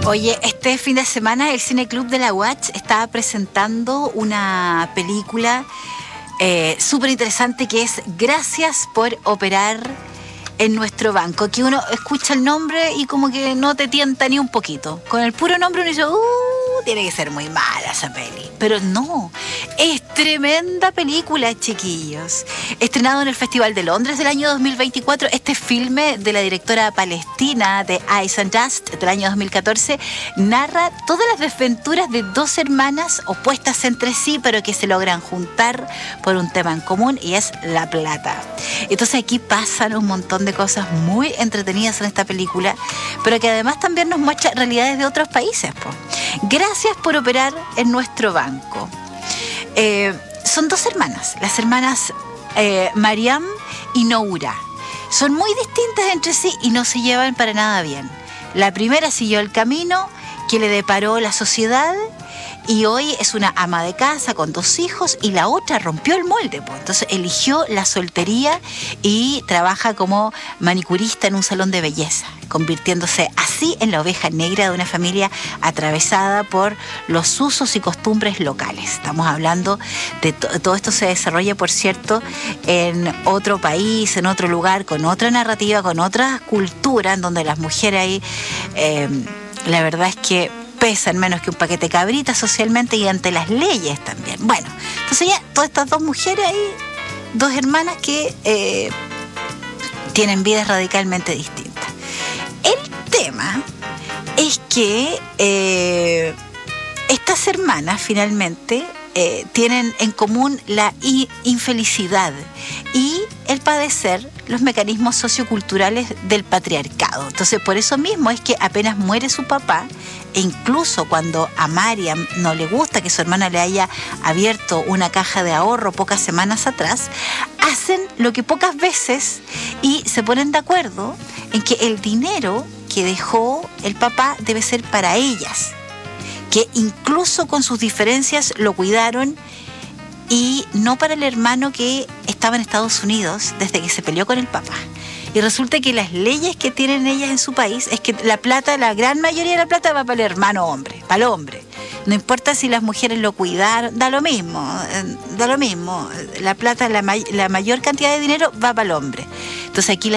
Oye, este fin de semana el Cine Club de la UACH estaba presentando una película súper interesante que es Gracias por operar en nuestro banco, que uno escucha el nombre y como que no te tienta ni un poquito. Con el puro nombre uno dice, tiene que ser muy mala esa peli. Pero no, es tremenda película, chiquillos. Estrenado en el Festival de Londres del año 2024, este filme de la directora palestina de Ice and Dust del año 2014 narra todas las desventuras de dos hermanas opuestas entre sí, pero que se logran juntar por un tema en común y es la plata. Entonces aquí pasan un montón de cosas muy entretenidas en esta película, pero que además también nos muestra realidades de otros países, po. Gracias por operar en nuestro banco. Son dos hermanas, las hermanas Mariam y Noura. Son muy distintas entre sí y no se llevan para nada bien. La primera siguió el camino que le deparó la sociedad y hoy es una ama de casa con 2 hijos, y la otra rompió el molde, pues. Entonces eligió la soltería y trabaja como manicurista en un salón de belleza, convirtiéndose así en la oveja negra de una familia atravesada por los usos y costumbres locales. Estamos hablando de todo esto se desarrolla, por cierto, en otro país, en otro lugar, con otra narrativa, con otra cultura, en donde las mujeres ahí, la verdad es que pesan menos que un paquete de cabritas socialmente y ante las leyes también. Bueno, entonces ya todas estas dos mujeres ahí, dos hermanas que tienen vidas radicalmente distintas. El tema es que estas hermanas finalmente tienen en común la infelicidad y el padecer los mecanismos socioculturales del patriarcado. Entonces, por eso mismo es que apenas muere su papá, e incluso cuando a Mariam no le gusta que su hermana le haya abierto una caja de ahorro pocas semanas atrás, hacen lo que pocas veces y se ponen de acuerdo en que el dinero que dejó el papá debe ser para ellas, que incluso con sus diferencias lo cuidaron, y no para el hermano que estaba en Estados Unidos desde que se peleó con el papá. Y resulta que las leyes que tienen ellas en su país es que la plata, la gran mayoría de la plata va para el hermano hombre, para el hombre. No importa si las mujeres lo cuidaron, da lo mismo. La plata, la mayor cantidad de dinero va para el hombre. Entonces aquí